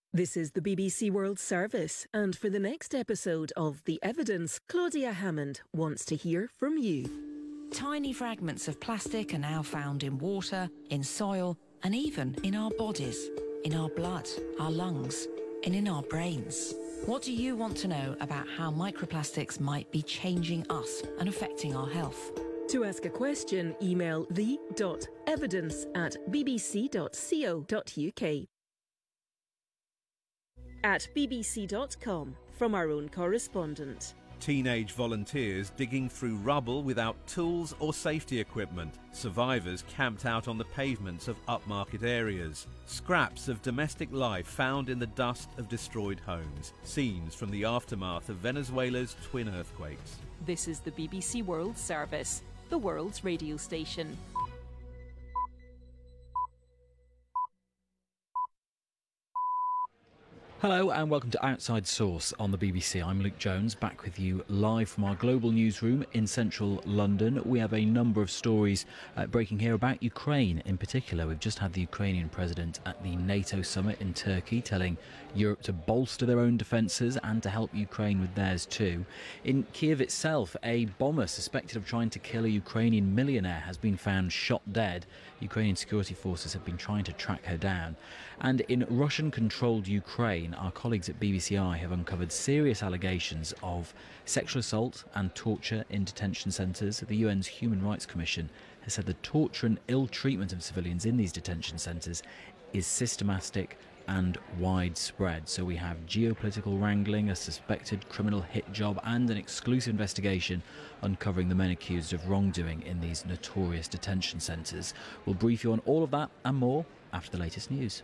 This is the BBC World Service, and for the next episode of The Evidence, Claudia Hammond wants to hear from you. Tiny fragments of plastic are now found in water, in soil, and even in our bodies, in our blood, our lungs, and in our brains. What do you want to know about how microplastics might be changing us and affecting our health? To ask a question, email the.evidence@bbc.co.uk. At bbc.com, from our own correspondent. Teenage volunteers digging through rubble without tools or safety equipment. Survivors camped out on the pavements of upmarket areas. Scraps of domestic life found in the dust of destroyed homes. Scenes from the aftermath of Venezuela's twin earthquakes. This is the BBC World Service, the world's radio station. Hello and welcome to Outside Source on the BBC. I'm Luke Jones, back with you live from our global newsroom in central London. We have a number of stories breaking here about Ukraine in particular. We've just had the Ukrainian president at the NATO summit in Turkey telling Europe to bolster their own defences and to help Ukraine with theirs too. In Kiev itself, a bomber suspected of trying to kill a Ukrainian millionaire has been found shot dead. Ukrainian security forces have been trying to track her down. And in Russian-controlled Ukraine, our colleagues at BBCi have uncovered serious allegations of sexual assault and torture in detention centres. The UN's Human Rights Commission has said the torture and ill treatment of civilians in these detention centres is systematic and widespread. So we have geopolitical wrangling, a suspected criminal hit job and an exclusive investigation uncovering the men accused of wrongdoing in these notorious detention centres. We'll brief you on all of that and more after the latest news.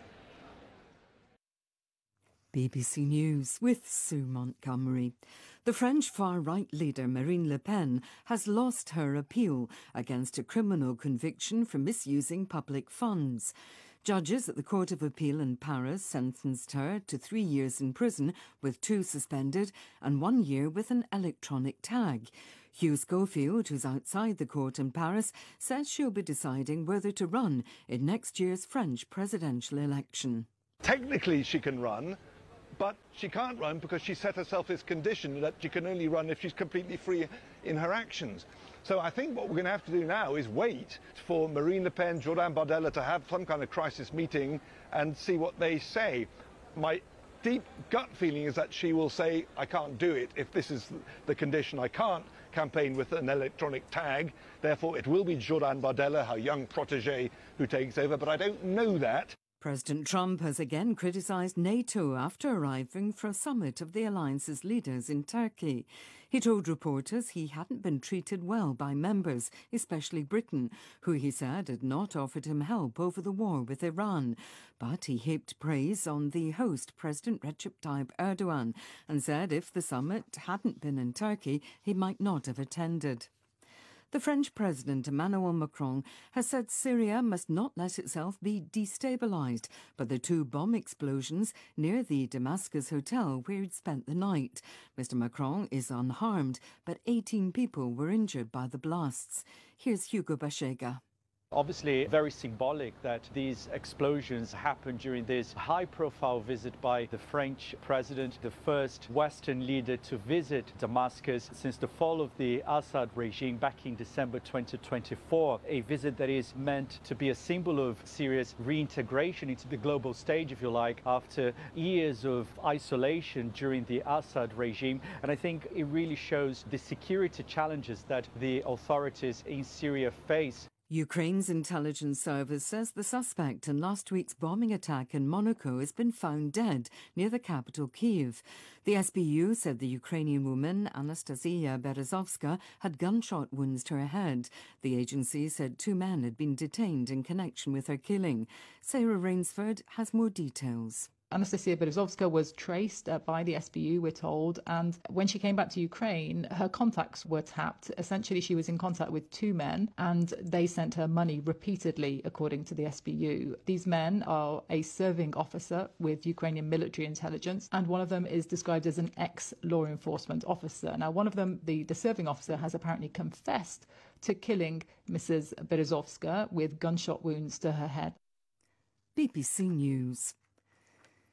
BBC News with Sue Montgomery. The French far-right leader Marine Le Pen has lost her appeal against a criminal conviction for misusing public funds. Judges at the Court of Appeal in Paris sentenced her to 3 years in prison, with 2 suspended, and 1 year with an electronic tag. Hugh Schofield, who's outside the court in Paris, says she'll be deciding whether to run in next year's French presidential election. Technically she can run, but she can't run because she set herself this condition that she can only run if she's completely free in her actions. So I think what we're going to have to do now is wait for Marine Le Pen, Jordan Bardella to have some kind of crisis meeting and see what they say. My deep gut feeling is that she will say, I can't do it if this is the condition. I can't campaign with an electronic tag. Therefore, it will be Jordan Bardella, her young protégé, who takes over. But I don't know that. President Trump has again criticised NATO after arriving for a summit of the alliance's leaders in Turkey. He told reporters he hadn't been treated well by members, especially Britain, who he said had not offered him help over the war with Iran. But he heaped praise on the host, President Recep Tayyip Erdogan, and said if the summit hadn't been in Turkey, he might not have attended. The French President Emmanuel Macron has said Syria must not let itself be destabilised by the 2 bomb explosions near the Damascus hotel where he'd spent the night. Mr Macron is unharmed, but 18 people were injured by the blasts. Here's Hugo Bashega. Obviously very symbolic that these explosions happened during this high-profile visit by the French president, the first Western leader to visit Damascus since the fall of the Assad regime back in December 2024, a visit that is meant to be a symbol of Syria's reintegration into the global stage, if you like, after years of isolation during the Assad regime. And I think it really shows the security challenges that the authorities in Syria face. Ukraine's intelligence service says the suspect in last week's bombing attack in Monaco has been found dead near the capital, Kyiv. The SBU said the Ukrainian woman, Anastasia Berezovska, had gunshot wounds to her head. The agency said 2 men had been detained in connection with her killing. Sarah Rainsford has more details. Anastasia Berezovska was traced by the SBU, we're told, and when she came back to Ukraine, her contacts were tapped. Essentially, she was in contact with 2 men, and they sent her money repeatedly, according to the SBU. These men are a serving officer with Ukrainian military intelligence, and one of them is described as an ex-law enforcement officer. Now, one of them, the serving officer, has apparently confessed to killing Mrs. Berezovska with gunshot wounds to her head. BBC News.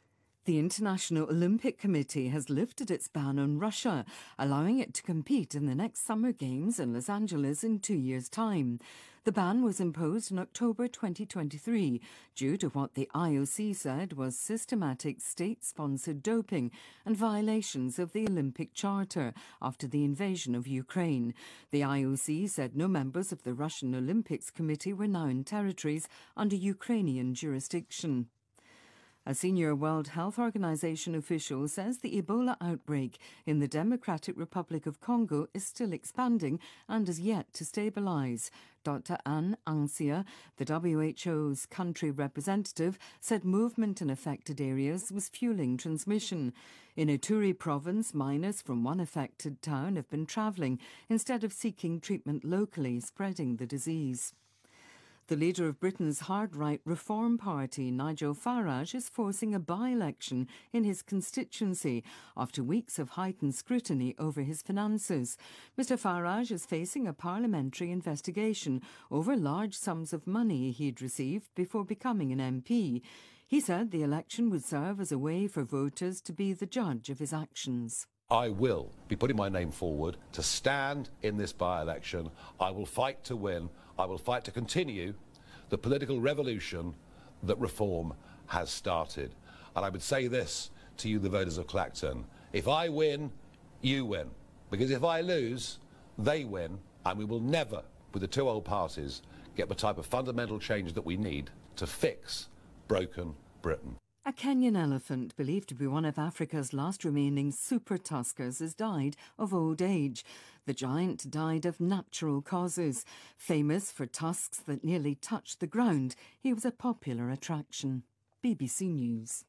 The International Olympic Committee has lifted its ban on Russia, allowing it to compete in the next Summer Games in Los Angeles in 2 years' time. The ban was imposed in October 2023 due to what the IOC said was systematic state-sponsored doping and violations of the Olympic Charter after the invasion of Ukraine. The IOC said no members of the Russian Olympics Committee were now in territories under Ukrainian jurisdiction. A senior World Health Organization official says the Ebola outbreak in the Democratic Republic of Congo is still expanding and is yet to stabilize. Dr. Anne Ansia, the WHO's country representative, said movement in affected areas was fueling transmission. In Ituri province, miners from one affected town have been travelling instead of seeking treatment locally, spreading the disease. The leader of Britain's hard-right Reform Party, Nigel Farage, is forcing a by-election in his constituency after weeks of heightened scrutiny over his finances. Mr Farage is facing a parliamentary investigation over large sums of money he'd received before becoming an MP. He said the election would serve as a way for voters to be the judge of his actions. I will be putting my name forward to stand in this by-election. I will fight to win. I will fight to continue the political revolution that Reform has started. And I would say this to you, the voters of Clacton. If I win, you win. Because if I lose, they win. And we will never, with the two old parties, get the type of fundamental change that we need to fix broken Britain. A Kenyan elephant, believed to be one of Africa's last remaining super tuskers, has died of old age. The giant died of natural causes. Famous for tusks that nearly touched the ground, he was a popular attraction. BBC News.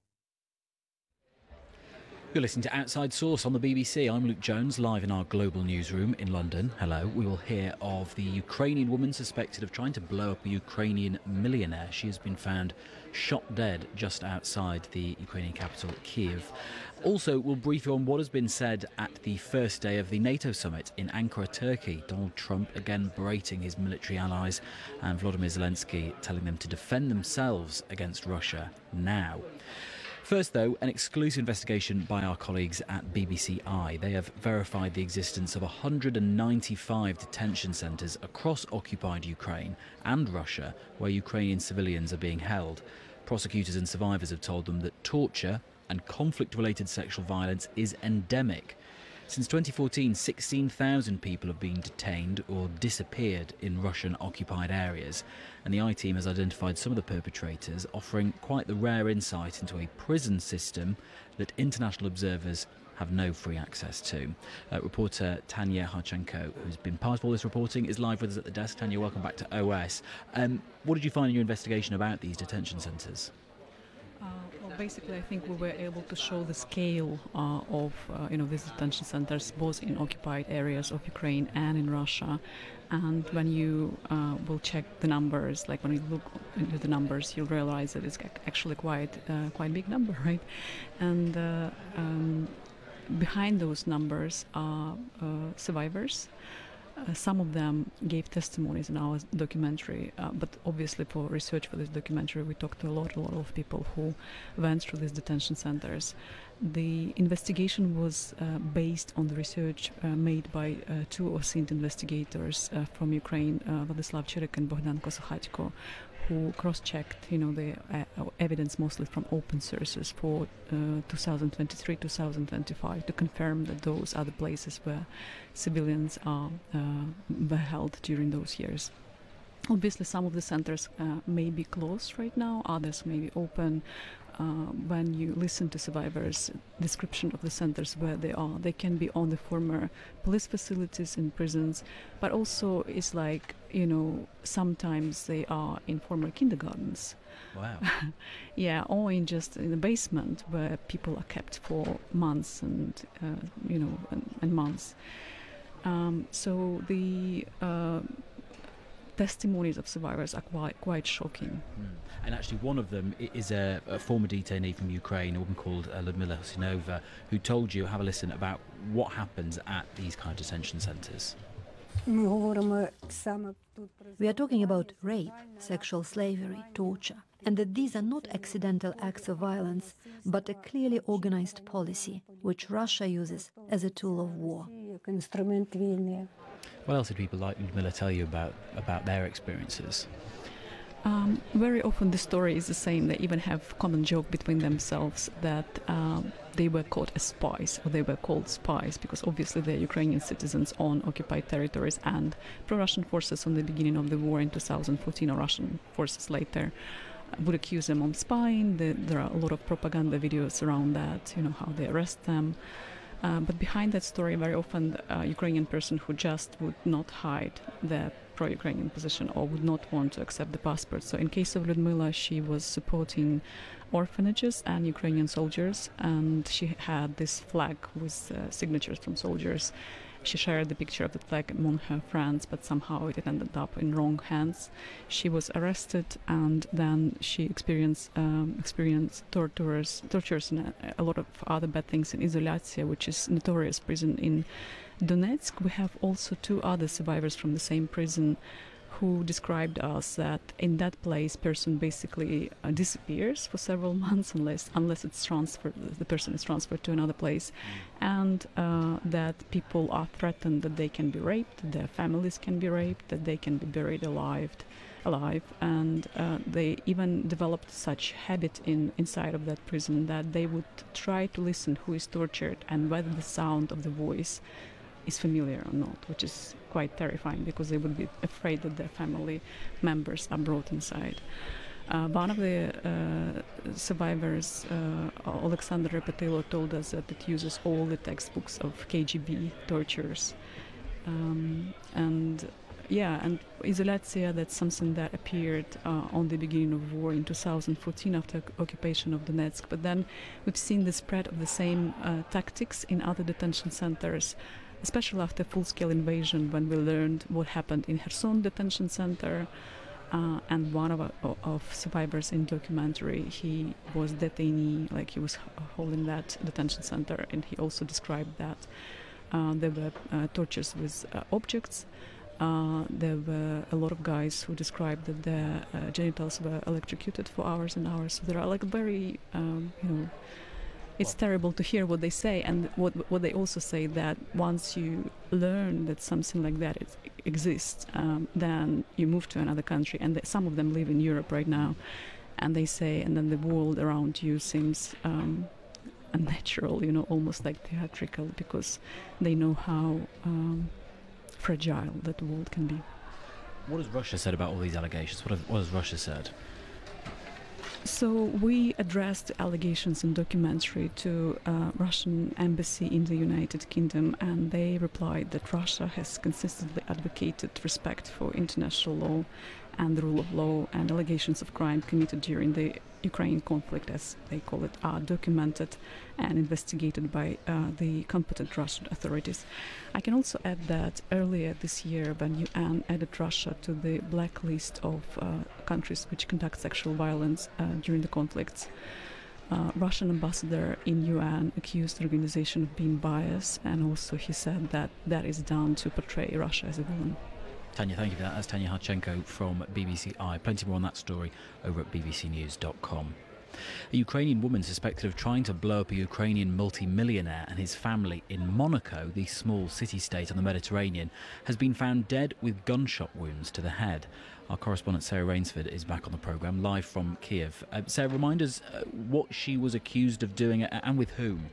You're listening to Outside Source on the BBC. I'm Luke Jones, live in our global newsroom in London. Hello. We will hear of the Ukrainian woman suspected of trying to blow up a Ukrainian millionaire. She has been found shot dead just outside the Ukrainian capital, Kiev. Also, we'll brief you on what has been said at the first day of the NATO summit in Ankara, Turkey. Donald Trump again berating his military allies, and Volodymyr Zelensky telling them to defend themselves against Russia now. First, though, an exclusive investigation by our colleagues at BBC Eye. They have verified the existence of 195 detention centres across occupied Ukraine and Russia where Ukrainian civilians are being held. Prosecutors and survivors have told them that torture and conflict-related sexual violence is endemic. Since 2014, 16,000 people have been detained or disappeared in Russian-occupied areas, and the I-Team has identified some of the perpetrators, offering quite the rare insight into a prison system that international observers have no free access to. Reporter Tanya Harchenko, who's been part of all this reporting, is live with us at the desk. Tanya, welcome back to OS. What did you find in your investigation about these detention centres? Well, basically, I think we were able to show the scale of these detention centers, both in occupied areas of Ukraine and in Russia. And when you will check the numbers, like when you look into the numbers, you'll realize that it's actually quite big number, right? And behind those numbers are survivors. Some of them gave testimonies in our documentary, but obviously for research for this documentary we talked to a lot of people who went through these detention centers. The investigation was based on the research made by two OSINT investigators from Ukraine, Vladislav Chirik and Bogdan Kosakhatko, who cross-checked, the evidence mostly from open sources for 2023-2025 to confirm that those are the places where civilians were held during those years. Obviously, some of the centers may be closed right now, others may be open. When you listen to survivors' description of the centers where they are, they can be on the former police facilities in prisons, but also it's like, sometimes they are in former kindergartens. Wow. Yeah, or in the basement where people are kept for months and months. So the testimonies of survivors are quite shocking. And actually one of them is a former detainee from Ukraine, a woman called Ludmila Husinova, who told you, have a listen, about what happens at these kind of detention centres. We are talking about rape, sexual slavery, torture, and that these are not accidental acts of violence, but a clearly organized policy, which Russia uses as a tool of war. What else did people like Lyudmila tell you about their experiences? Very often the story is the same. They even have common joke between themselves that they were caught as spies, or they were called spies, because obviously they're Ukrainian citizens on occupied territories, and pro-Russian forces on the beginning of the war in 2014, or Russian forces later, would accuse them of spying. There are a lot of propaganda videos around that, how they arrest them. But behind that story, very often a Ukrainian person who just would not hide their pro-Ukrainian position or would not want to accept the passport. So in case of Lyudmila, she was supporting orphanages and Ukrainian soldiers, and she had this flag with signatures from soldiers. She shared the picture of the flag among her friends, but somehow it ended up in wrong hands. She was arrested, and then she experienced tortures and a lot of other bad things in Izolyatsiya, which is notorious prison in Donetsk. We have also 2 other survivors from the same prison who described us that in that place person basically disappears for several months unless it's transferred, the person is transferred to another place, and that people are threatened that they can be raped, their families can be raped, that they can be buried alive, and they even developed such habit inside of that prison that they would try to listen who is tortured and whether the sound of the voice is familiar or not, which is quite terrifying because they would be afraid that their family members are brought inside. One of the survivors, Alexander Repetilo, told us that it uses all the textbooks of KGB tortures. And Izolyatsiya, that's something that appeared on the beginning of war in 2014 after occupation of Donetsk. But then we've seen the spread of the same tactics in other detention centers, especially after full-scale invasion, when we learned what happened in Kherson detention center. And one of survivors in documentary, he was detainee, like he was holding that detention center, and he also described that there were tortures with objects. There were a lot of guys who described that their genitals were electrocuted for hours and hours. So there are like very, it's terrible to hear what they say, and what they also say, that once you learn that something like that exists, then you move to another country, and some of them live in Europe right now, and they say, and then the world around you seems unnatural, almost like theatrical, because they know how fragile that world can be. What has Russia said about all these allegations? What has Russia said? So we addressed allegations in documentary to Russian embassy in the United Kingdom, and they replied that Russia has consistently advocated respect for international law and the rule of law, and allegations of crime committed during the Ukraine conflict, as they call it, are documented and investigated by the competent Russian authorities. I can also add that earlier this year, when UN added Russia to the blacklist of countries which conduct sexual violence during the conflicts, Russian ambassador in UN accused the organization of being biased, and also he said that that is done to portray Russia as a villain. Tanya, thank you for that. That's Tanya Harchenko from BBC Eye. Plenty more on that story over at bbcnews.com. A Ukrainian woman suspected of trying to blow up a Ukrainian multi-millionaire and his family in Monaco, the small city-state on the Mediterranean, has been found dead with gunshot wounds to the head. Our correspondent Sarah Rainsford is back on the programme, live from Kiev. Sarah, remind us what she was accused of doing and with whom.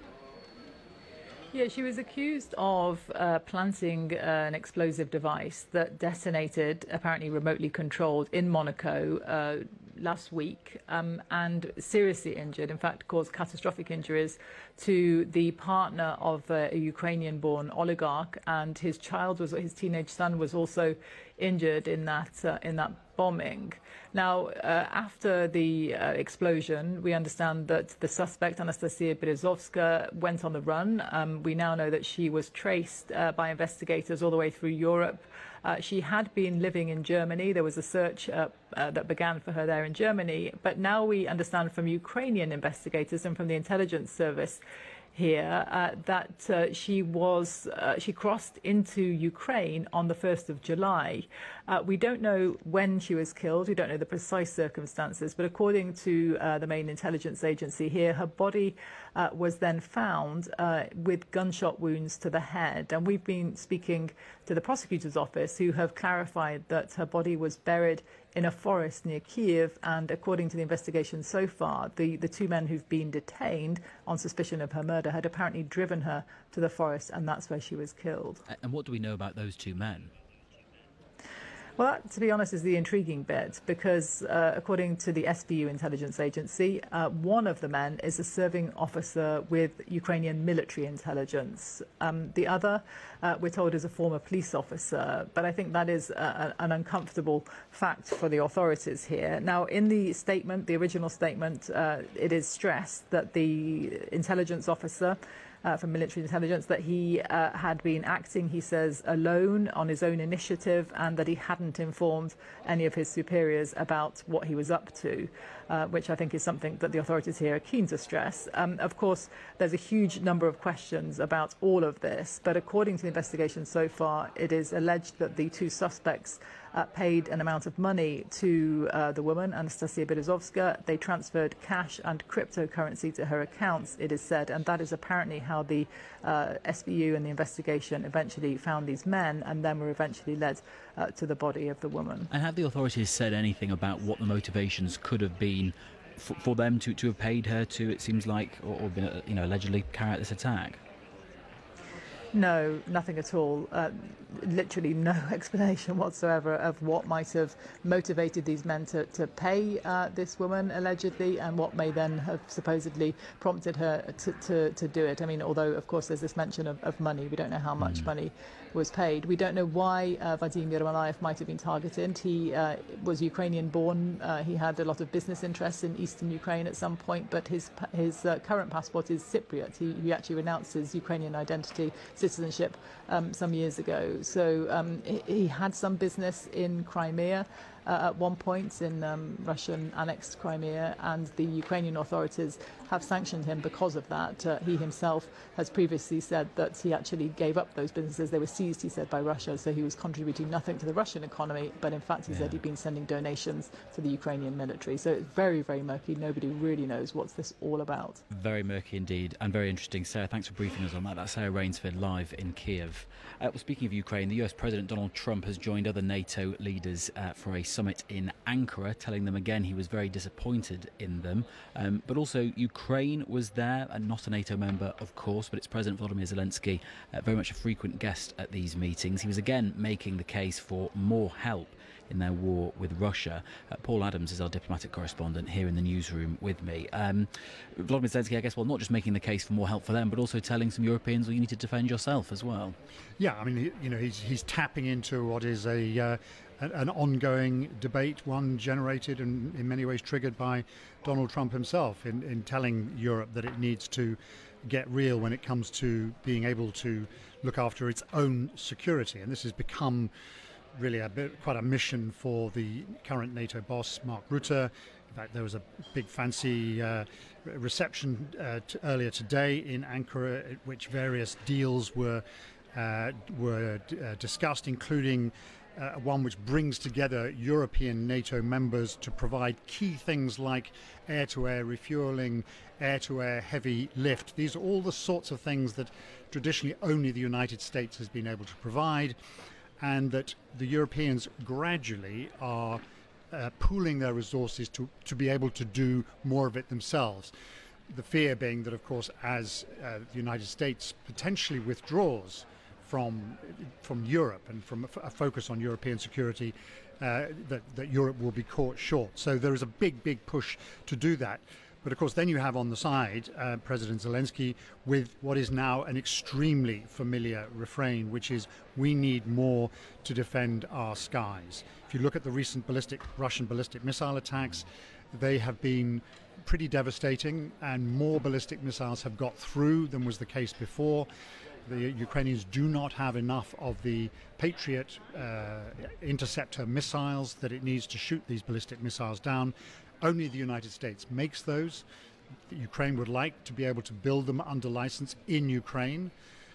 Yeah, she was accused of planting an explosive device that detonated, apparently remotely controlled, in Monaco last week, and seriously injured, in fact caused catastrophic injuries to the partner of a Ukrainian-born oligarch, and his teenage son was also injured in that bombing. Now, after the explosion, we understand that the suspect, Anastasia Berezovska, went on the run. We now know that she was traced by investigators all the way through Europe. She had been living in Germany. There was a search that began for her there in Germany. But now we understand from Ukrainian investigators and from the intelligence service here that she crossed into Ukraine on the 1st of July. We don't know when she was killed. We don't know the precise circumstances, but according to the main intelligence agency here, her body was then found with gunshot wounds to the head. And we've been speaking to the prosecutor's office, who have clarified that her body was buried in a forest near Kiev, and according to the investigation so far, the two men who've been detained on suspicion of her murder had apparently driven her to the forest, and that's where she was killed. And what do we know about those two men? Well, that, to be honest, is the intriguing bit, because according to the SBU intelligence agency, one of the men is a serving officer with Ukrainian military intelligence. The other, we're told, is a former police officer. But I think that is an uncomfortable fact for the authorities here. Now, in the statement, the original statement, it is stressed that the intelligence officer from military intelligence, that he had been acting, he says, alone on his own initiative, and that he hadn't informed any of his superiors about what he was up to, which I think is something that the authorities here are keen to stress. Of course, there's a huge number of questions about all of this, but according to the investigation so far, it is alleged that the two suspects paid an amount of money to the woman, Anastasia Berezovska. They transferred cash and cryptocurrency to her accounts, it is said, and that is apparently how the SBU and the investigation eventually found these men, and then were eventually led to the body of the woman. And have the authorities said anything about what the motivations could have been for them to have paid her to, it seems like, or been, allegedly carry out this attack? No, nothing at all. Literally no explanation whatsoever of what might have motivated these men to pay this woman, allegedly, and what may then have supposedly prompted her to do it. I mean, although, of course, there's this mention of money. We don't know how much money was paid. We don't know why Vadim Yermolayev might have been targeted. He was Ukrainian-born. He had a lot of business interests in eastern Ukraine at some point, but his current passport is Cypriot. He actually renounced his Ukrainian identity, citizenship, some years ago. So he had some business in Crimea at one point, in Russian annexed Crimea, and the Ukrainian authorities have sanctioned him because of that. He himself has previously said that he actually gave up those businesses. They were seized, he said, by Russia, so he was contributing nothing to the Russian economy, but in fact he said he'd been sending donations to the Ukrainian military. So it's very, very murky. Nobody really knows what's this all about. Very murky indeed, and very interesting. Sarah, thanks for briefing us on that. That's Sarah Rainsford live in Kiev. Well, speaking of Ukraine, the US President Donald Trump has joined other NATO leaders for a summit in Ankara, telling them again he was very disappointed in them. But also Ukraine was there, and not a NATO member, of course, but it's President Volodymyr Zelensky, very much a frequent guest at these meetings. He was again making the case for more help in their war with Russia. Paul Adams is our diplomatic correspondent here in the newsroom with me. Volodymyr Zelensky, I guess, well, not just making the case for more help for them, but also telling some Europeans, well, you need to defend yourself as well. Yeah, I mean, he's tapping into what is an ongoing debate, one generated and in many ways triggered by Donald Trump himself in telling Europe that it needs to get real when it comes to being able to look after its own security. And this has become really quite a mission for the current NATO boss, Mark Rutte. In fact, there was a big fancy reception earlier today in Ankara, at which various deals were discussed, including one which brings together European NATO members to provide key things like air-to-air refueling, air-to-air heavy lift. These are all the sorts of things that traditionally only the United States has been able to provide, and that the Europeans gradually are pooling their resources to be able to do more of it themselves. The fear being that, of course, as the United States potentially withdraws from Europe and from a focus on European security, that Europe will be caught short. So there is a big push to do that. But of course, then you have on the side President Zelensky with what is now an extremely familiar refrain, which is, we need more to defend our skies. If you look at the recent Russian ballistic missile attacks, they have been pretty devastating, and more ballistic missiles have got through than was the case before. The Ukrainians do not have enough of the Patriot interceptor missiles that it needs to shoot these ballistic missiles down. Only the United States makes those. that Ukraine would like to be able to build them under license in Ukraine.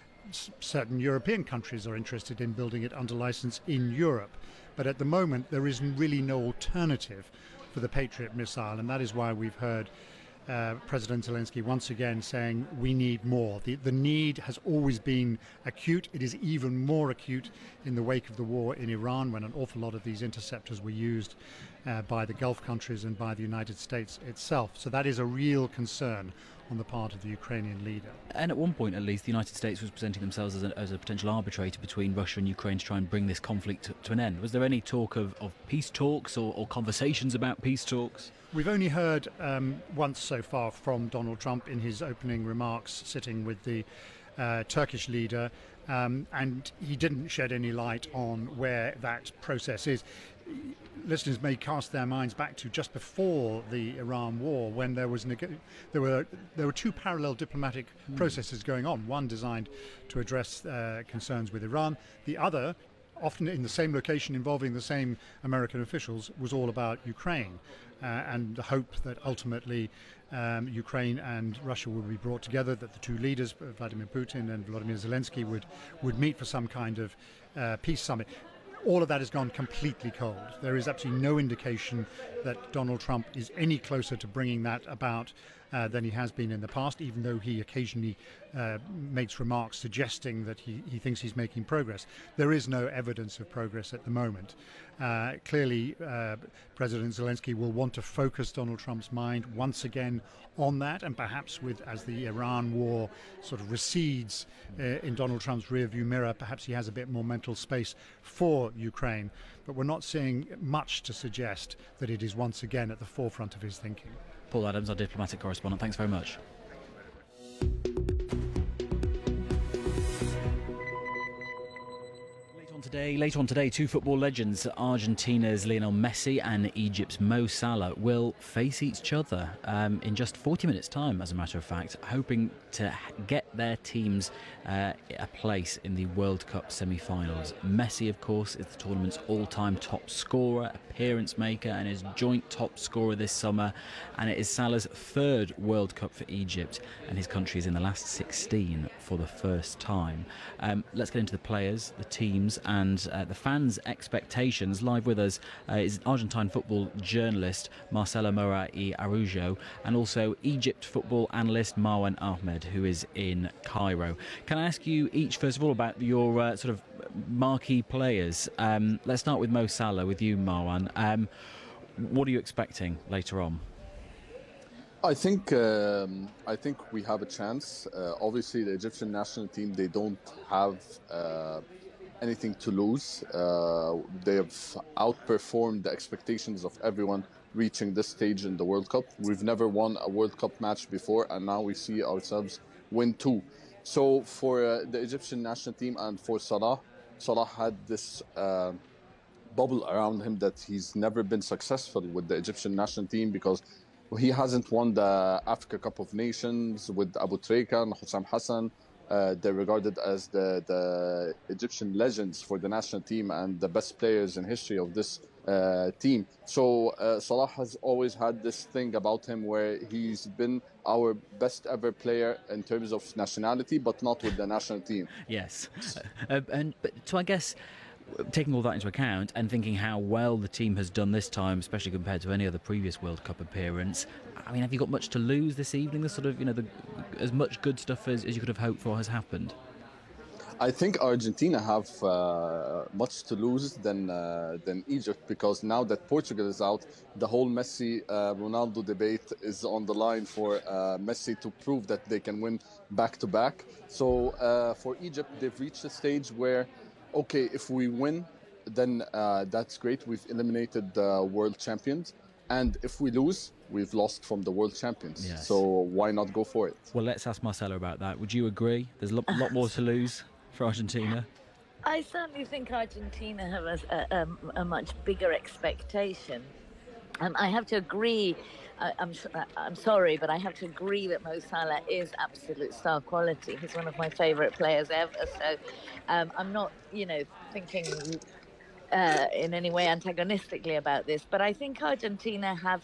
Certain European countries are interested in building it under license in Europe. But at the moment, there is really no alternative for the Patriot missile, and that is why we've heard President Zelensky once again saying we need more. The need has always been acute. It is even more acute in the wake of the war in Iran, when an awful lot of these interceptors were used by the Gulf countries and by the United States itself. So that is a real concern on the part of the Ukrainian leader. And at one point, at least, the United States was presenting themselves as a potential arbitrator between Russia and Ukraine to try and bring this conflict to an end. Was there any talk of peace talks or conversations about peace talks? We've only heard once so far from Donald Trump in his opening remarks sitting with the Turkish leader, and he didn't shed any light on where that process is. Listeners may cast their minds back to just before the Iran war, when there were two parallel diplomatic processes going on. One designed to address concerns with Iran. The other, often in the same location involving the same American officials, was all about Ukraine, and the hope that ultimately Ukraine and Russia would be brought together, that the two leaders, Vladimir Putin and Volodymyr Zelensky, would meet for some kind of peace summit. All of that has gone completely cold. There is absolutely no indication that Donald Trump is any closer to bringing that about than he has been in the past, even though he occasionally makes remarks suggesting that he thinks he's making progress. There is no evidence of progress at the moment. Clearly, President Zelensky will want to focus Donald Trump's mind once again on that, and perhaps as the Iran war sort of recedes in Donald Trump's rearview mirror, perhaps he has a bit more mental space for Ukraine. But we're not seeing much to suggest that it is once again at the forefront of his thinking. Paul Adams, our diplomatic correspondent, thanks very much. Later on today, two football legends, Argentina's Lionel Messi and Egypt's Mo Salah, will face each other in just 40 minutes' time, as a matter of fact, hoping to get their teams a place in the World Cup semi-finals. Messi, of course, is the tournament's all-time top scorer, appearance maker, and is joint top scorer this summer. And it is Salah's third World Cup for Egypt, and his country is in the last 16 for the first time. Let's get into the players, the teams, and the fans' expectations. Live with us is Argentine football journalist Marcelo Mora y Araujo, and also Egypt football analyst Marwan Ahmed, who is in Cairo. Can I ask you each, first of all, about your sort of marquee players? Let's start with Mo Salah, with you, Marwan. What are you expecting later on? I think we have a chance. Obviously, the Egyptian national team, they don't have anything to lose. They have outperformed the expectations of everyone reaching this stage in the World Cup. We've never won a World Cup match before, and now we see ourselves win two. So for the Egyptian national team and for Salah had this bubble around him that he's never been successful with the Egyptian national team, because he hasn't won the Africa Cup of Nations with Abu Trika and Hussam Hassan. They're regarded as the Egyptian legends for the national team and the best players in history of this team. So Salah has always had this thing about him where he's been our best ever player in terms of nationality, but not with the national team. Yes. So I guess, taking all that into account and thinking how well the team has done this time, especially compared to any other previous World Cup appearance, I mean, have you got much to lose this evening? The sort of, as much good stuff as you could have hoped for has happened? I think Argentina have much to lose than Egypt, because now that Portugal is out, the whole Messi-Ronaldo debate is on the line for Messi to prove that they can win back-to-back. So for Egypt, they've reached a stage where, okay, if we win, then that's great. We've eliminated the world champions. And if we lose, we've lost from the world champions. Yes. So why not go for it? Well, let's ask Marcelo about that. Would you agree? There's a lot more to lose for Argentina. I certainly think Argentina have a much bigger expectation. I have to agree. I'm sorry, but I have to agree that Mo Salah is absolute star quality. He's one of my favourite players ever. So I'm not, thinking in any way antagonistically about this. But I think Argentina have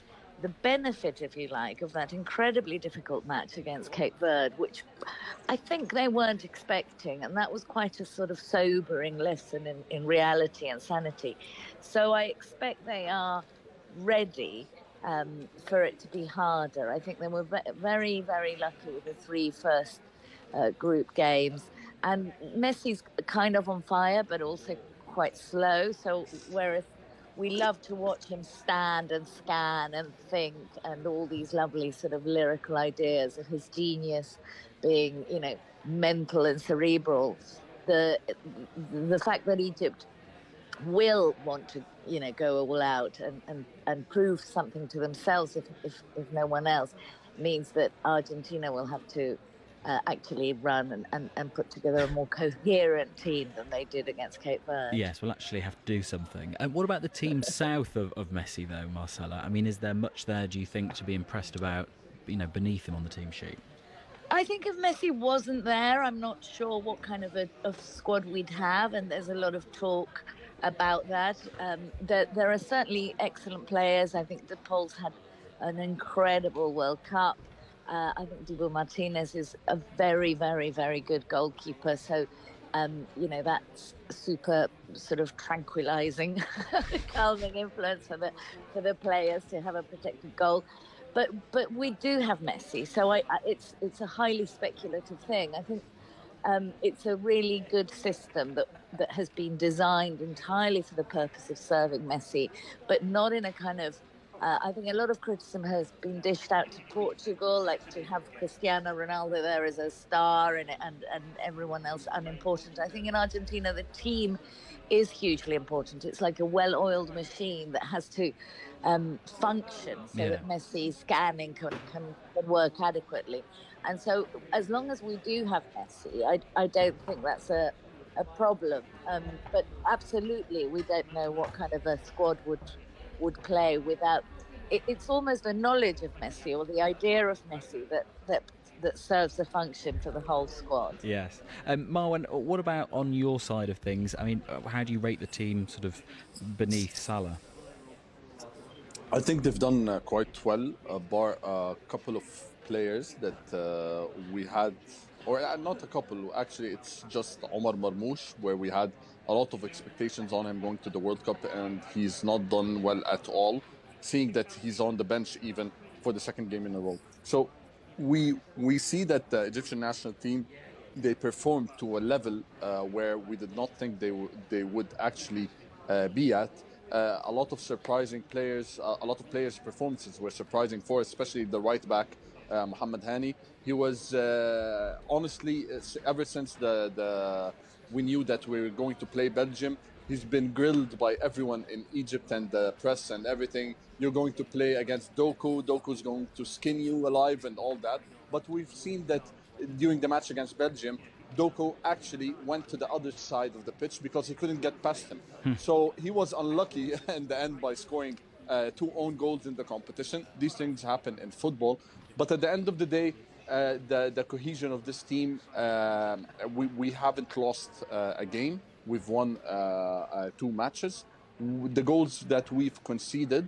the benefit, if you like, of that incredibly difficult match against Cape Verde, which I think they weren't expecting. And that was quite a sort of sobering lesson in reality and sanity. So I expect they are ready for it to be harder. I think they were very, very lucky with the 3 first group games. And Messi's kind of on fire, but also quite slow. So whereas we love to watch him stand and scan and think and all these lovely sort of lyrical ideas of his genius being, you know, mental and cerebral. The fact that Egypt will want to, you know, go all out and prove something to themselves if no one else, means that Argentina will have to actually run and put together a more coherent team than they did against Cape Verde. Yes, we'll actually have to do something. And what about the team south of Messi, though, Marcella? I mean, is there much there, do you think, to be impressed about, you know, beneath him on the team sheet? I think if Messi wasn't there, I'm not sure what kind of a squad we'd have, and there's a lot of talk about that. There are certainly excellent players. I think De Paul's had an incredible World Cup. I think Dibu Martinez is a very, very, very good goalkeeper. So, you know, that's super sort of tranquilizing, calming influence for the players to have a protected goal. But we do have Messi, so it's a highly speculative thing. I think it's a really good system that has been designed entirely for the purpose of serving Messi, but not in a kind of I think a lot of criticism has been dished out to Portugal, like to have Cristiano Ronaldo there as a star and everyone else unimportant. I think in Argentina, the team is hugely important. It's like a well-oiled machine that has to function so that Messi's scanning can work adequately. And so as long as we do have Messi, I don't think that's a problem. But absolutely, we don't know what kind of a squad would play without. It's almost a knowledge of Messi or the idea of Messi that serves a function for the whole squad. Yes. Marwan, what about on your side of things? I mean, how do you rate the team sort of beneath Salah? I think they've done quite well, bar a couple of players that we had, or not a couple, actually it's just Omar Marmoush, where we had a lot of expectations on him going to the World Cup, and he's not done well at all, seeing that he's on the bench even for the second game in a row. So we see that the Egyptian national team, they performed to a level where we did not think they would actually be at. A lot of surprising players, a lot of players' performances were surprising for us, especially the right back, Mohamed Hani. He was honestly, ever since we knew that we were going to play Belgium, he's been grilled by everyone in Egypt and the press and everything. You're going to play against Doku. Doku's going to skin you alive and all that. But we've seen that during the match against Belgium, Doku actually went to the other side of the pitch because he couldn't get past him. So he was unlucky in the end by scoring 2 own goals in the competition. These things happen in football. But at the end of the day, the cohesion of this team, we haven't lost a game. We've won 2 matches. The goals that we've conceded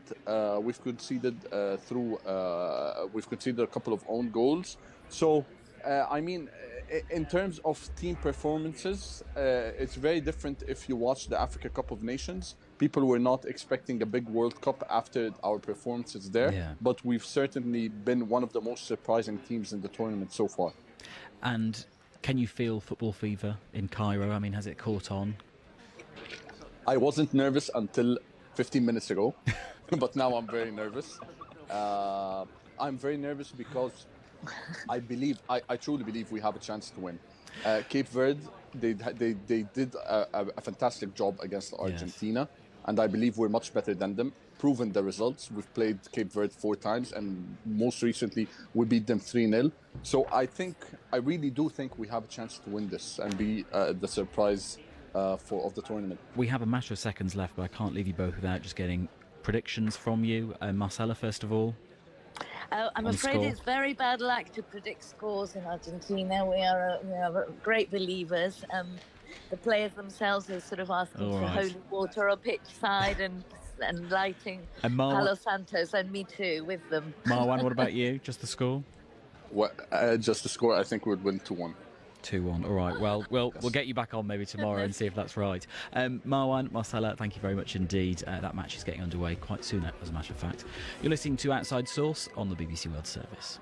we've conceded a couple of own goals. So, I mean, in terms of team performances, it's very different if you watch the Africa Cup of Nations. People were not expecting a big World Cup after our performances there, but we've certainly been one of the most surprising teams in the tournament so far. And can you feel football fever in Cairo? I mean, has it caught on? I wasn't nervous until 15 minutes ago, but now I'm very nervous. I'm very nervous because I truly believe we have a chance to win. Cape Verde, they did a fantastic job against Argentina, and I believe we're much better than them. Proven the results. We've played Cape Verde 4 times, and most recently we beat them 3-0. So I really do think we have a chance to win this and be the surprise of the tournament. We have a matter of seconds left, but I can't leave you both without just getting predictions from you. Marcella, first of all. I'm afraid it's very bad luck to predict scores in Argentina. We are great believers. The players themselves are sort of asking for holy water or pitch side and and lighting Marwan, Palo Santos and Me Too with them. Marwan, what about you? Just the score? Just the score, I think we'd win 2-1. 2-1. All right. Well, we'll get you back on maybe tomorrow and see if that's right. Marwan, Marcella, thank you very much indeed. That match is getting underway quite soon, as a matter of fact. You're listening to Outside Source on the BBC World Service.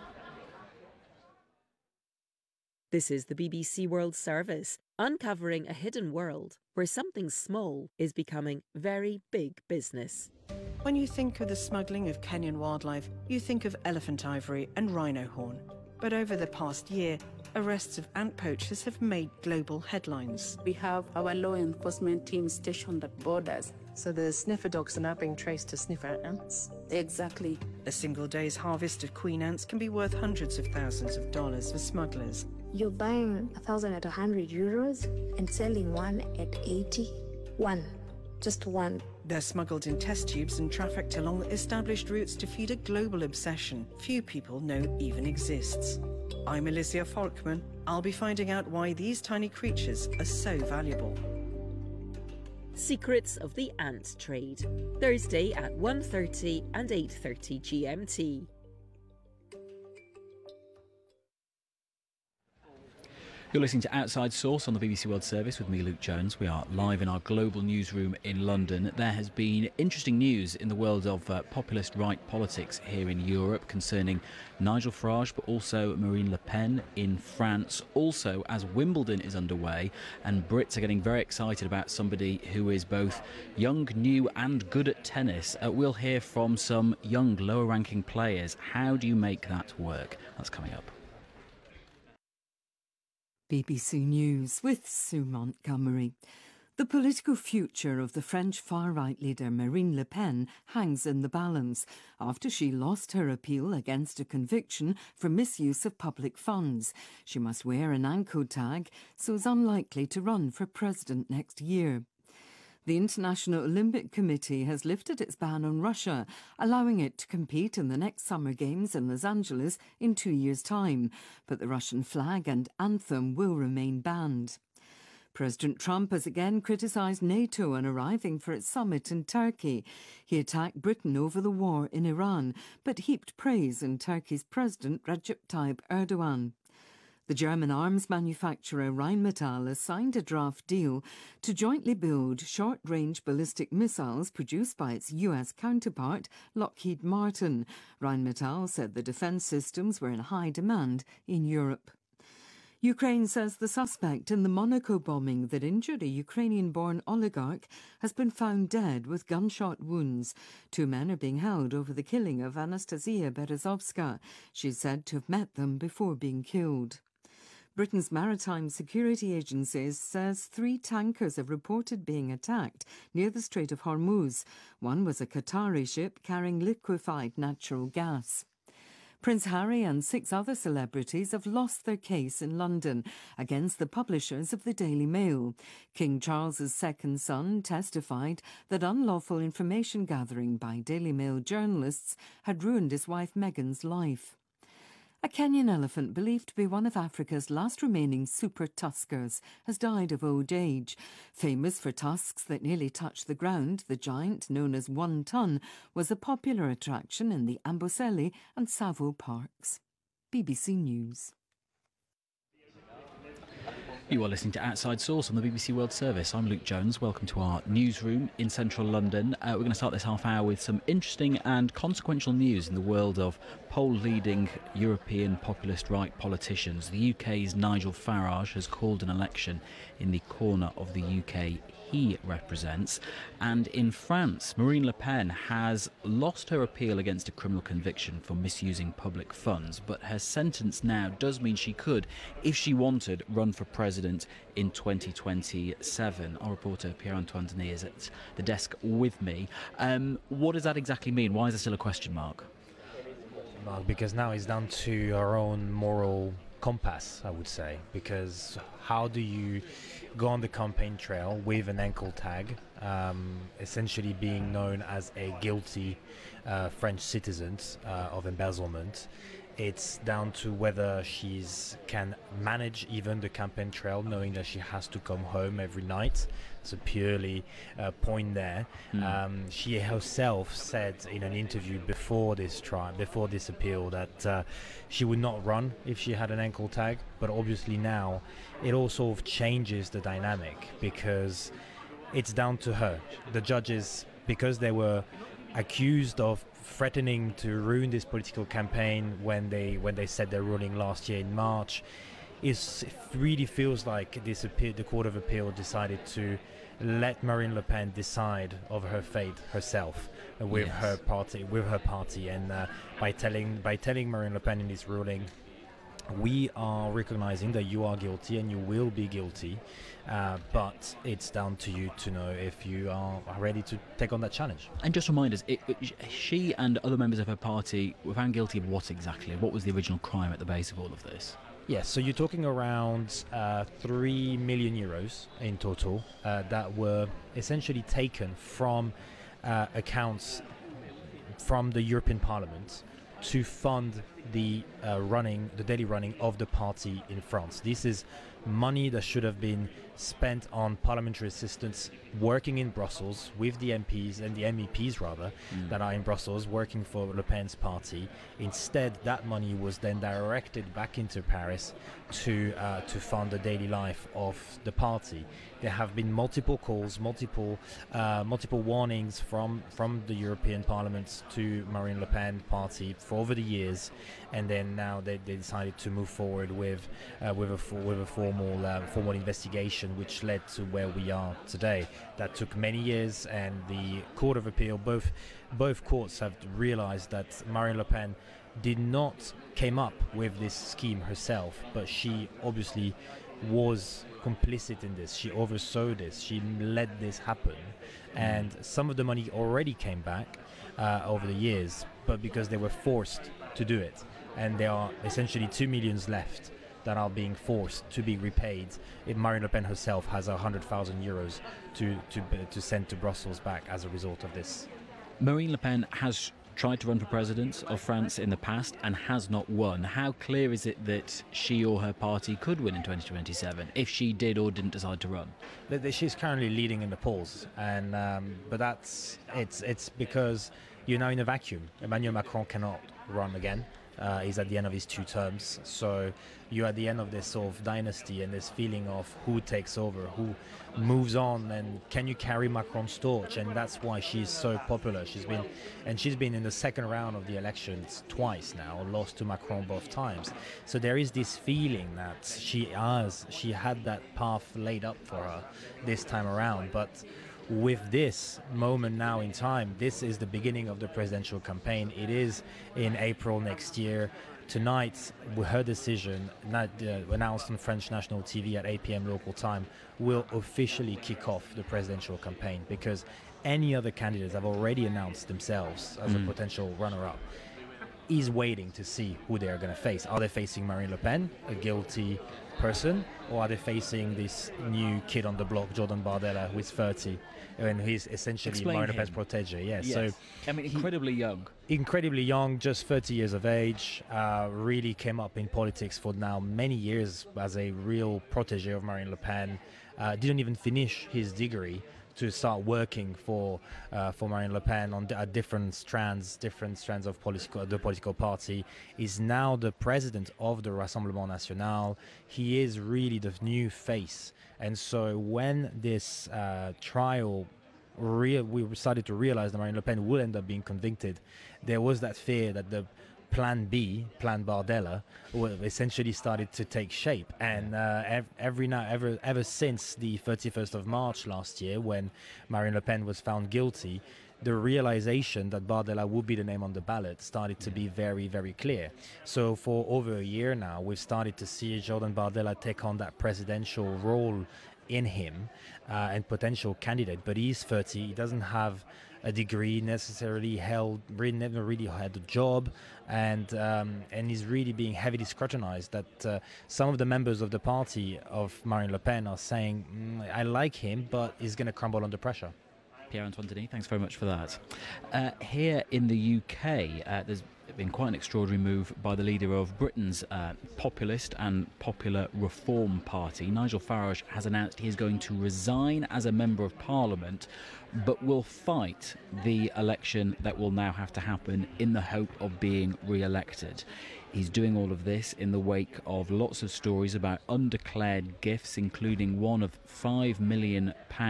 This is the BBC World Service, uncovering a hidden world where something small is becoming very big business. When you think of the smuggling of Kenyan wildlife, you think of elephant ivory and rhino horn. But over the past year, arrests of ant poachers have made global headlines. We have our law enforcement team stationed at borders. So the sniffer dogs are now being traced to sniffer ants? Exactly. A single day's harvest of queen ants can be worth hundreds of thousands of dollars for smugglers. You're buying 1,000 at 100 euros and selling one at 80. One. Just one. They're smuggled in test tubes and trafficked along established routes to feed a global obsession few people know even exists. I'm Alicia Folkman. I'll be finding out why these tiny creatures are so valuable. Secrets of the Ant Trade. Thursday at 1:30 and 8:30 GMT. You're listening to Outside Source on the BBC World Service with me, Luke Jones. We are live in our global newsroom in London. There has been interesting news in the world of populist right politics here in Europe concerning Nigel Farage, but also Marine Le Pen in France. Also, as Wimbledon is underway and Brits are getting very excited about somebody who is both young, new and good at tennis, we'll hear from some young, lower-ranking players. How do you make that work? That's coming up. BBC News with Sue Montgomery. The political future of the French far-right leader Marine Le Pen hangs in the balance after she lost her appeal against a conviction for misuse of public funds. She must wear an ANCO tag, so is unlikely to run for president next year. The International Olympic Committee has lifted its ban on Russia, allowing it to compete in the next Summer Games in Los Angeles in 2 years' time, but the Russian flag and anthem will remain banned. President Trump has again criticised NATO on arriving for its summit in Turkey. He attacked Britain over the war in Iran, but heaped praise on Turkey's President Recep Tayyip Erdogan. The German arms manufacturer Rheinmetall has signed a draft deal to jointly build short-range ballistic missiles produced by its US counterpart, Lockheed Martin. Rheinmetall said the defence systems were in high demand in Europe. Ukraine says the suspect in the Monaco bombing that injured a Ukrainian-born oligarch has been found dead with gunshot wounds. 2 men are being held over the killing of Anastasia Berezovska. She's said to have met them before being killed. Britain's Maritime Security Agency says 3 tankers have reported being attacked near the Strait of Hormuz. One was a Qatari ship carrying liquefied natural gas. Prince Harry and 6 other celebrities have lost their case in London against the publishers of the Daily Mail. King Charles's second son testified that unlawful information gathering by Daily Mail journalists had ruined his wife Meghan's life. A Kenyan elephant, believed to be one of Africa's last remaining super tuskers, has died of old age. Famous for tusks that nearly touch the ground, the giant, known as 1 ton, was a popular attraction in the Amboseli and Tsavo parks. BBC News. You are listening to Outside Source on the BBC World Service. I'm Luke Jones. Welcome to our newsroom in central London. We're going to start this half hour with some interesting and consequential news in the world of poll-leading European populist right politicians. The UK's Nigel Farage has called an election in the corner of the UK he represents. And in France, Marine Le Pen has lost her appeal against a criminal conviction for misusing public funds, but her sentence now does mean she could, if she wanted, run for president in 2027. Our reporter Pierre-Antoine Denis is at the desk with me. What does that exactly mean? Why is there still a question mark? Because now it's down to our own moral compass, I would say, because how do you go on the campaign trail with an ankle tag, essentially being known as a guilty French citizen of embezzlement, It's down to whether can manage even the campaign trail, knowing that she has to come home every night. It's a purely point there. She herself said in an interview before this appeal, that she would not run if she had an ankle tag. But obviously now it all sort of changes the dynamic, because it's down to her. The judges, because they were accused of threatening to ruin this political campaign when they said their ruling last year in March, it really feels like the Court of Appeal decided to let Marine Le Pen decide of her fate herself with her party, and by telling Marine Le Pen in this ruling, we are recognizing that you are guilty and you will be guilty, but it's down to you to know if you are ready to take on that challenge. And just remind us, she and other members of her party were found guilty of what exactly? What was the original crime at the base of all of this? Yes, so you're talking around 3 million euros in total that were essentially taken from accounts from the European Parliament to fund the daily running of the party in France. This is money that should have been spent on parliamentary assistants working in Brussels with the MPs and the MEPs that are in Brussels working for Le Pen's party. Instead, that money was then directed back into Paris to fund the daily life of the party. There have been multiple calls, multiple warnings from the European Parliament to Marine Le Pen party for over the years, and then now they decided to move forward with a formal investigation, which led to where we are today. That took many years, and the Court of Appeal, both courts have realized that Marine Le Pen did not came up with this scheme herself, but she obviously was complicit in this. She oversaw this. She let this happen, and some of the money already came back over the years, but because they were forced to do it, and there are essentially 2 million left that are being forced to be repaid. Marine Le Pen herself has 100,000 euros to send to Brussels back as a result of this. Marine Le Pen has tried to run for president of France in the past and has not won. How clear is it that she or her party could win in 2027 if she did or didn't decide to run? She's currently leading in the polls, and but it's because you're now in a vacuum. Emmanuel Macron cannot run again. He's at the end of his 2 terms, so you're at the end of this sort of dynasty and this feeling of who takes over, who moves on, and can you carry Macron's torch? And that's why she's so popular. She's been in the second round of the elections twice now, lost to Macron both times. So there is this feeling that she had that path laid up for her this time around, but with this moment now in time, this is the beginning of the presidential campaign. It is in April next year. Tonight, her decision, announced on French national TV at 8 p.m. local time, will officially kick off the presidential campaign, because any other candidates have already announced themselves as a potential runner-up. He's waiting to see who they are going to face. Are they facing Marine Le Pen, a guilty person, or are they facing this new kid on the block, Jordan Bardella, who is 30, and he's essentially Marine Le Pen's protege? Yes. So I mean, incredibly young, just 30 years of age, really came up in politics for now many years as a real protege of Marine Le Pen. Didn't even finish his degree to start working for Marine Le Pen on different strands of the political party. Is now the president of the Rassemblement National. He is really the new face. And so when this trial, we started to realize that Marine Le Pen will end up being convicted, there was that fear that the Plan B, Plan Bardella, essentially started to take shape. And ever since the 31st of March last year, when Marine Le Pen was found guilty, the realization that Bardella would be the name on the ballot started to be very, very clear. So for over a year now, we've started to see Jordan Bardella take on that presidential role in him and potential candidate. But he's 30, he doesn't have a degree necessarily, never really had a job, and he's really being heavily scrutinized. That some of the members of the party of Marine Le Pen are saying, I like him, but he's going to crumble under pressure. Pierre-Antoine Denis, thanks very much for that. Here in the UK, there's been quite an extraordinary move by the leader of Britain's populist and Popular Reform Party. Nigel Farage has announced he is going to resign as a Member of Parliament, but will fight the election that will now have to happen in the hope of being re-elected. He's doing all of this in the wake of lots of stories about undeclared gifts, including one of £5 million.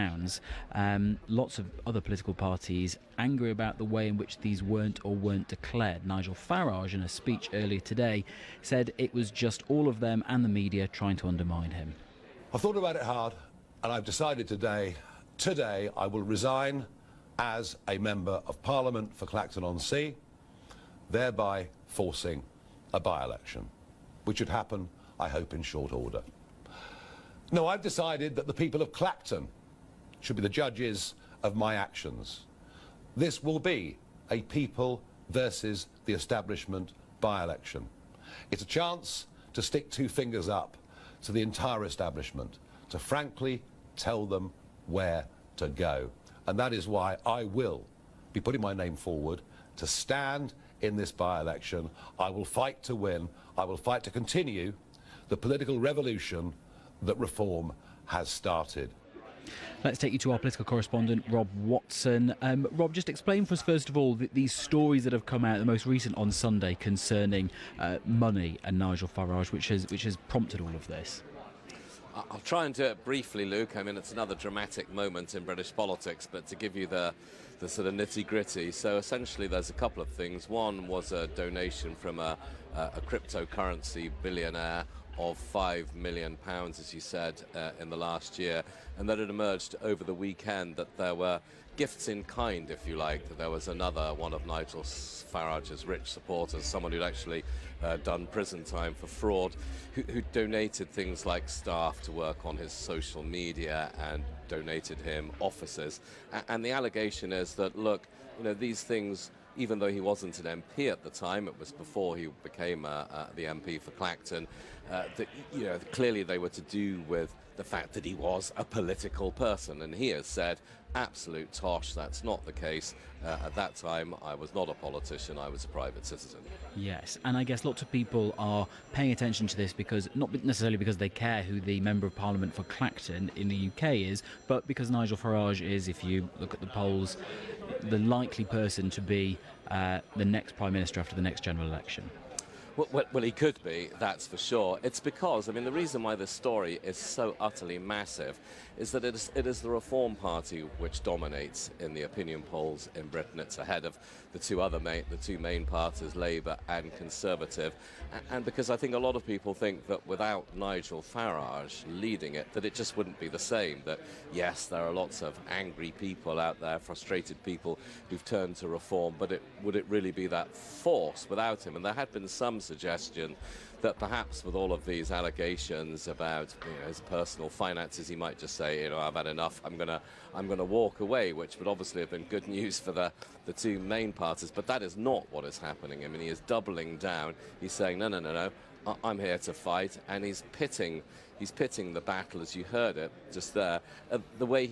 Lots of other political parties angry about the way in which these weren't declared. Nigel Farage, in a speech earlier today, said it was just all of them and the media trying to undermine him. I've thought about it hard, and I've decided today I will resign as a Member of Parliament for Clacton-on-Sea, thereby forcing a by-election, which should happen, I hope, in short order. No, I've decided that the people of Clacton should be the judges of my actions. This will be a people versus the establishment by-election. It's a chance to stick two fingers up to the entire establishment, to frankly tell them where to go. And that is why I will be putting my name forward to stand in this by-election. I will fight to win. I will fight to continue the political revolution that reform has started. Let's take you to our political correspondent, Rob Watson. Rob, just explain for us, first of all, these stories that have come out, the most recent on Sunday, concerning money and Nigel Farage, which has prompted all of this. I'll try and do it briefly, Luke. I mean, it's another dramatic moment in British politics, but to give you the sort of nitty-gritty. So essentially there's a couple of things. One was a donation from a cryptocurrency billionaire of £5 million, as you said, in the last year, and then it emerged over the weekend that there were gifts in kind, if you like. That there was another one of Nigel Farage's rich supporters, someone who'd actually done prison time for fraud, who donated things like staff to work on his social media and donated him offices. And the allegation is that, look, you know, these things, even though he wasn't an MP at the time, it was before he became the MP for Clacton, that, you know, clearly they were to do with the fact that he was a political person. And he has said, absolute tosh, that's not the case. At that time, I was not a politician, I was a private citizen. Yes, and I guess lots of people are paying attention to this because, not necessarily because they care who the Member of Parliament for Clacton in the UK is, but because Nigel Farage is, if you look at the polls, the likely person to be the next Prime Minister after the next general election. Well, he could be, that's for sure. It's because, I mean, the reason why this story is so utterly massive is that it is the Reform Party which dominates in the opinion polls in Britain. It's ahead of the two main parties, Labour and Conservative. And because I think a lot of people think that without Nigel Farage leading it, that it just wouldn't be the same. That, yes, there are lots of angry people out there, frustrated people who've turned to Reform, but would it really be that force without him? And there had been some suggestion that perhaps with all of these allegations about, you know, his personal finances, he might just say, you know, I've had enough, I'm gonna walk away, which would obviously have been good news for the two main parties. But that is not what is happening. I mean, he is doubling down. He's saying, no, I'm here to fight, and he's pitting the battle, as you heard it just there, the way